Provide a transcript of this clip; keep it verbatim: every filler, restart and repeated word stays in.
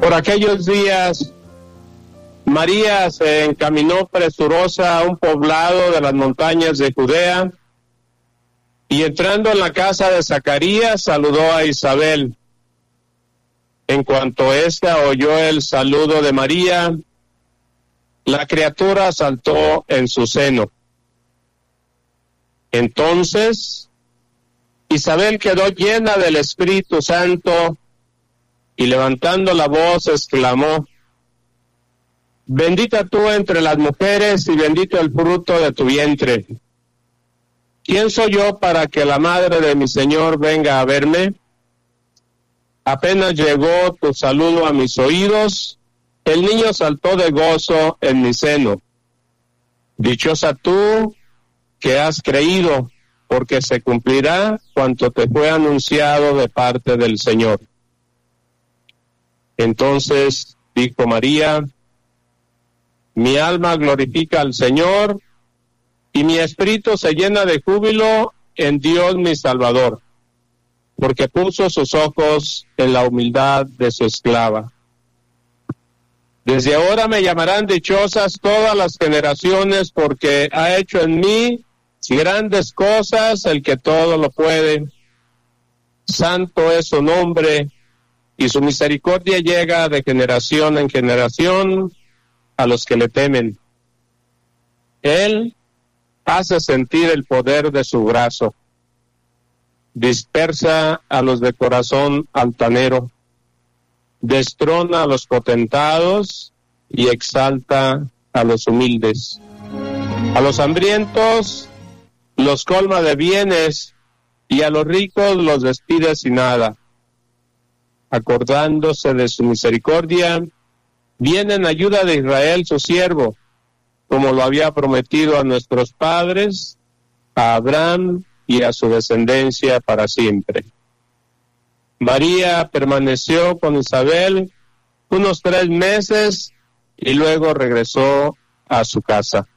Por aquellos días, María se encaminó presurosa a un poblado de las montañas de Judea y entrando en la casa de Zacarías saludó a Isabel. En cuanto ésta oyó el saludo de María, la criatura saltó en su seno. Entonces, Isabel quedó llena del Espíritu Santo y levantando la voz exclamó: Bendita tú entre las mujeres y bendito el fruto de tu vientre. ¿Quién soy yo para que la madre de mi Señor venga a verme? Apenas llegó tu saludo a mis oídos, el niño saltó de gozo en mi seno. Dichosa tú que has creído, porque se cumplirá cuanto te fue anunciado de parte del Señor. Entonces dijo María: Mi alma glorifica al Señor, y mi espíritu se llena de júbilo en Dios mi Salvador, porque puso sus ojos en la humildad de su esclava. Desde ahora me llamarán dichosas todas las generaciones, porque ha hecho en mí grandes cosas el que todo lo puede. Santo es su nombre, y su misericordia llega de generación en generación a los que le temen. Él hace sentir el poder de su brazo. Dispersa a los de corazón altanero. Destrona a los potentados y exalta a los humildes. A los hambrientos los colma de bienes y a los ricos los despide sin nada. Acordándose de su misericordia, viene en ayuda de Israel su siervo, como lo había prometido a nuestros padres, a Abraham y a su descendencia para siempre. María permaneció con Isabel unos tres meses y luego regresó a su casa.